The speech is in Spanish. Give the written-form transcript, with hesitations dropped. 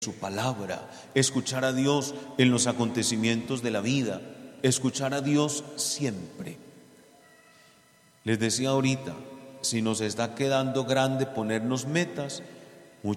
su palabra, escuchar a Dios en los acontecimientos de la vida, escuchar a Dios siempre. Les decía ahorita, si nos está quedando grande ponernos metas,